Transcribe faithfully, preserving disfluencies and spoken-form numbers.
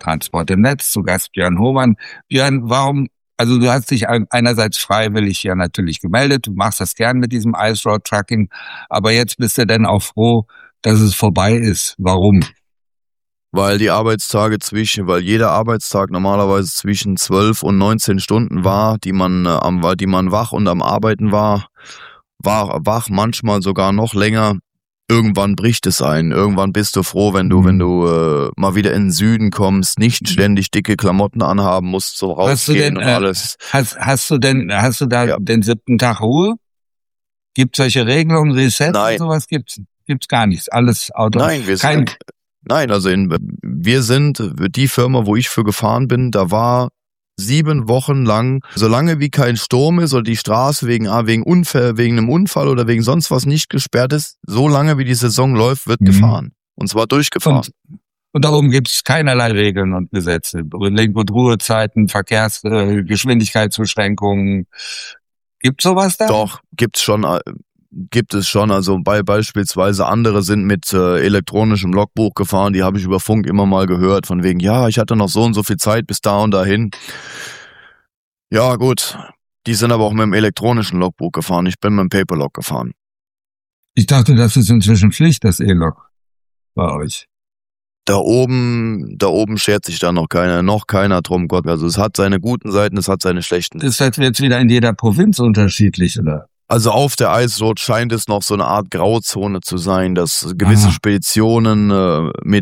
Transport im Netz, zu Gast Björn Hohmann. Björn, warum, also du hast dich einerseits freiwillig ja natürlich gemeldet, du machst das gern mit diesem Ice Road Trucking, aber jetzt bist du denn auch froh, dass es vorbei ist. Warum? Weil die Arbeitstage zwischen, weil jeder Arbeitstag normalerweise zwischen zwölf und neunzehn Stunden war, die man, äh, am, die man wach und am Arbeiten war, war wach, manchmal sogar noch länger. Irgendwann bricht es ein. Irgendwann bist du froh, wenn du, mhm. wenn du äh, mal wieder in den Süden kommst, nicht ständig dicke Klamotten anhaben musst, so rausgehen hast du denn, und alles. Äh, hast, hast du denn, hast du da ja. den siebten Tag Ruhe? Gibt solche Regelungen, Reset Nein. und sowas? Gibt's, gibt's gar nichts. Alles Auto. Nein, wir Kein, sind, nein, also in, wir sind die Firma, wo ich für gefahren bin, da war sieben Wochen lang, solange wie kein Sturm ist oder die Straße wegen, wegen Unfall, wegen einem Unfall oder wegen sonst was nicht gesperrt ist, so lange wie die Saison läuft, wird mhm. gefahren. Und zwar durchgefahren. Und, und darum gibt es keinerlei Regeln und Gesetze. Lenk- und Ruhezeiten, Verkehrs-, äh, Geschwindigkeitsbeschränkungen. Gibt sowas da? Doch, gibt's schon, gibt es schon. Also bei beispielsweise andere sind mit äh, elektronischem Logbuch gefahren, die habe ich über Funk immer mal gehört, von wegen, ja, ich hatte noch so und so viel Zeit bis da und dahin. Ja gut, die sind aber auch mit dem elektronischen Logbuch gefahren, ich bin mit dem Paperlog gefahren. Ich dachte, das ist inzwischen Pflicht, das E-Log bei euch. Da oben, da oben schert sich da noch keiner, noch keiner drum, Gott. Also es hat seine guten Seiten, es hat seine schlechten. Ist das jetzt wieder in jeder Provinz unterschiedlich, oder? Also auf der Ice Road scheint es noch so eine Art Grauzone zu sein, dass gewisse Aha. Speditionen äh, mit